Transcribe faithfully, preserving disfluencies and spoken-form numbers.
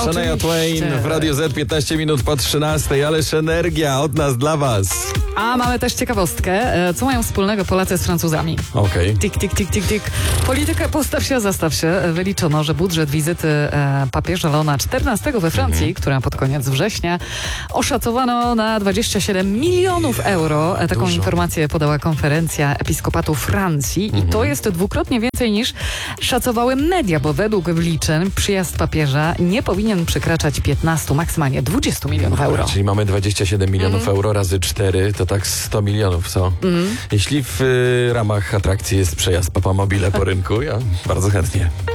Shania Twain w Radio Z, piętnaście minut po trzynastej, ależ energia od nas dla was. A mamy też ciekawostkę. Co mają wspólnego Polacy z Francuzami? Okej. Okay. Tik, tik, tik, tik, tik. Polityka postaw się, zastaw się. Wyliczono, że budżet wizyty e, papieża Leona czternastego we Francji, mhm. która pod koniec września oszacowano na dwadzieścia siedem milionów euro. E, taką Dużo. informację podała konferencja episkopatu Francji mhm. i to jest dwukrotnie więcej niż szacowały media, bo według wliczeń przyjazd papieża nie powinien przekraczać piętnaście, maksymalnie dwadzieścia milionów euro. Czyli mamy dwadzieścia siedem milionów mm. euro razy cztery, to tak sto milionów, co? Mm. Jeśli w y, ramach atrakcji jest przejazd Papamobile po rynku, ja bardzo chętnie.